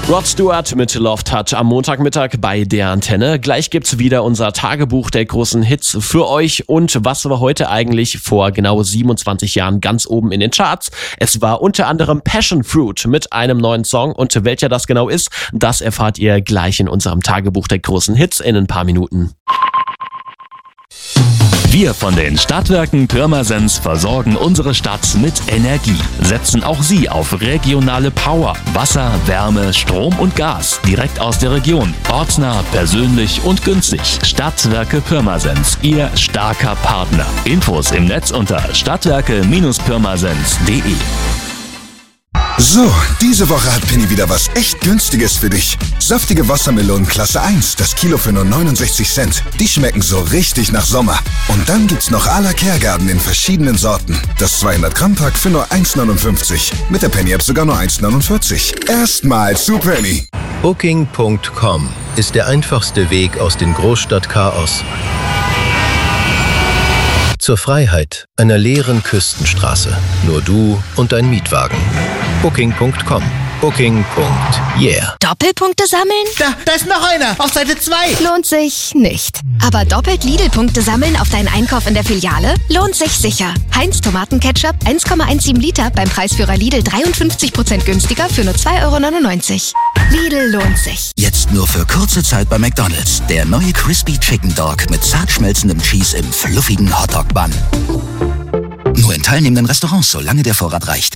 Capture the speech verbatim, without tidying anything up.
Rod Stewart mit Love Touch am Montagmittag bei der Antenne. Gleich gibt's wieder unser Tagebuch der großen Hits für euch und was war heute eigentlich vor genau siebenundzwanzig Jahren ganz oben in den Charts. Es war unter anderem Passion Fruit mit einem neuen Song und welcher das genau ist, das erfahrt ihr gleich in unserem Tagebuch der großen Hits in ein paar Minuten. Wir von den Stadtwerken Pirmasens versorgen unsere Stadt mit Energie, setzen auch Sie auf regionale Power, Wasser, Wärme, Strom und Gas direkt aus der Region. Ortsnah, persönlich und günstig. Stadtwerke Pirmasens, Ihr starker Partner. Infos im Netz unter stadtwerke Pirmasens punkt de. So, diese Woche hat Penny wieder was echt Günstiges für dich. Saftige Wassermelonen Klasse eins, das Kilo für nur neunundsechzig Cent. Die schmecken so richtig nach Sommer. Und dann gibt's noch à la Kehrgarten in verschiedenen Sorten. Das zweihundert Gramm Pack für nur eins neunundfünfzig. Mit der Penny App sogar nur eins neunundvierzig. Erstmal zu Penny. Booking Punkt com ist der einfachste Weg aus dem Großstadtchaos zur Freiheit einer leeren Küstenstraße. Nur du und dein Mietwagen. Booking Punkt com. Booking. Yeah. Doppelpunkte sammeln? Da, da ist noch einer, auf Seite zwei. Lohnt sich nicht. Aber doppelt Lidl-Punkte sammeln auf deinen Einkauf in der Filiale? Lohnt sich sicher. Heinz Tomatenketchup eins Komma siebzehn Liter beim Preisführer Lidl dreiundfünfzig Prozent günstiger für nur zwei Euro neunundneunzig. Lidl lohnt sich. Jetzt nur für kurze Zeit bei McDonald's. Der neue Crispy Chicken Dog mit zart schmelzendem Cheese im fluffigen Hotdog-Bun. Nur in teilnehmenden Restaurants, solange der Vorrat reicht.